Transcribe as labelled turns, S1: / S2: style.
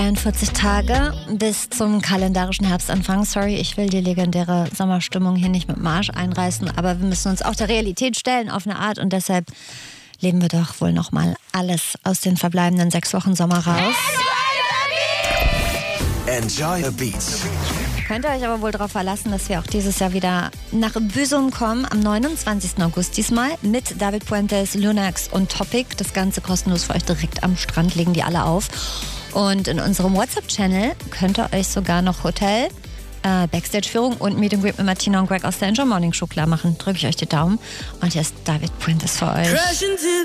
S1: 41 Tage bis zum kalendarischen Herbstanfang. Sorry, ich will die legendäre Sommerstimmung hier nicht mit dem Arsch einreißen, aber wir müssen uns auch der Realität stellen auf eine Art und deshalb leben wir doch wohl noch mal alles aus den verbleibenden 6 Wochen Sommer raus.
S2: Enjoy the Beats.
S1: Könnt ihr euch aber wohl darauf verlassen, dass wir auch dieses Jahr wieder nach Büsum kommen, am 29. August diesmal, mit David Puentes, Lunax und Topic. Das Ganze kostenlos für euch direkt am Strand, legen die alle auf. Und in unserem WhatsApp-Channel könnt ihr euch sogar noch Hotel, Backstage-Führung und Meet and Greet mit Martina und Greg aus der Enjoy Morning Show klar machen. Drücke ich euch die Daumen. Und hier ist David Puentes für euch.